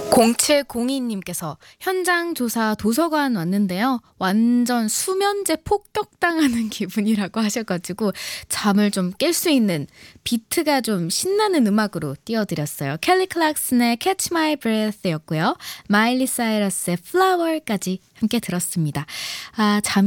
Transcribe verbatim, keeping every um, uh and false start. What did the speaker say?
공칠공이 님께서 현장 조사 도서관 왔는데요. 완전 수면제 폭격당하는 기분이라고 하셔가지고 잠을 좀 깰 수 있는 비트가 좀 신나는 음악으로 띄워드렸어요. 켈리 클락슨의 Catch My Breath였고요. 마일리 사이러스의 Flower까지 함께 들었습니다. 아, 잠이